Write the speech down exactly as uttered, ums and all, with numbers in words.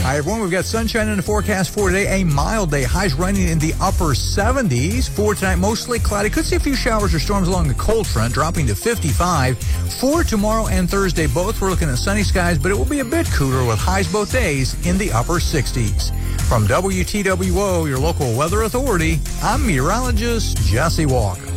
Hi, everyone. We've got sunshine in the forecast for today. A mild day. Highs running in the upper seventies. For tonight, mostly cloudy. Could see a few showers or storms along the cold front, dropping to fifty-five. For tomorrow and Thursday, both we're looking at sunny skies, but it will be a bit cooler with highs both days in the upper sixties. From W T W O, your local weather authority, I'm meteorologist Jesse Walker.